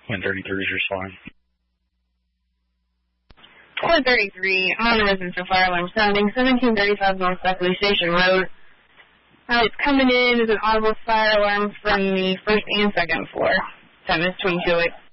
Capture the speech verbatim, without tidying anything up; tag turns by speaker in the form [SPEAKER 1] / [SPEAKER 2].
[SPEAKER 1] one thirty-three is responding.
[SPEAKER 2] one thirty-three, on the residential fire alarm sounding, seventeen thirty-five North Beckley Station Road. Uh, it's coming in as an audible fire alarm from the first and second floor. Time is twenty-two oh eight.